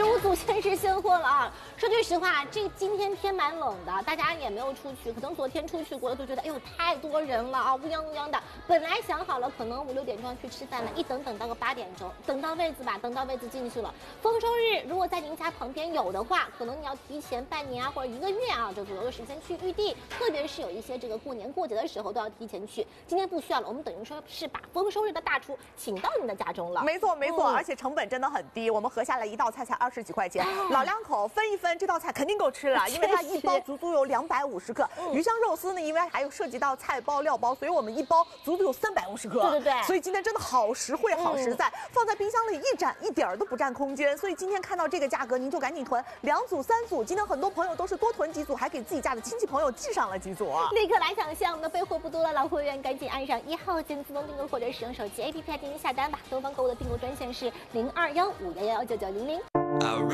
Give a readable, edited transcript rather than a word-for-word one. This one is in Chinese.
15组先是现货了啊！说句实话，今天天蛮冷的，大家也没有出去，可能昨天出去过了都觉得，哎呦太多人了啊，乌泱乌泱的。本来想好了，可能5、6点钟要去吃饭了，一等到个8点钟，等到位子吧，等到位子进去了。丰收日如果在您家旁边有的话，可能你要提前半年啊或者1个月啊这左右的时间去预定，特别是有一些这个过年过节的时候都要提前去。今天不需要了，我们等于说是把丰收日的大厨请到您的家中了。 没错没错，而且成本真的很低，我们合下来一道菜才20几块钱，老两口分一分，这道菜肯定够吃了，因为它一包足足有250克。鱼香肉丝呢，因为还有涉及到菜包料包，所以我们一包足足有350克。 对对对， 所以今天真的好实惠好实在，放在冰箱里一点儿都不占空间。所以今天看到这个价格，您就赶紧囤2组3组。今天很多朋友都是多囤几组，还给自己家的亲戚朋友寄上了几组。 立刻来抢项，我们的备货不多了，老会员赶紧按上1号键自动订购或者使用手机 APP 来进行下单吧。东方购物的订购专线是0215119900。